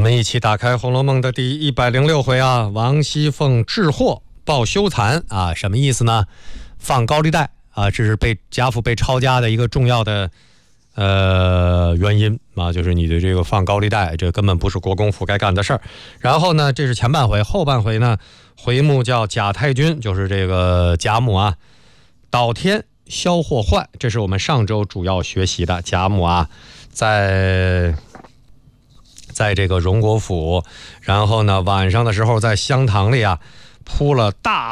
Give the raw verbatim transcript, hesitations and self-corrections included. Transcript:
们一起打开《红楼梦》的第一百零六回啊，王熙凤致祸报羞残啊，什么意思呢？放高利贷啊，这是被贾府被抄家的一个重要的呃原因啊，就是你的这个放高利贷，这根本不是国公府该干的事儿。然后呢，这是前半回，后半回呢，回目叫贾太君，就是这个贾母啊，倒天消祸患，这是我们上周主要学习的。贾母啊，在在这个荣国府，然后呢，晚上的时候在香堂里啊，铺了大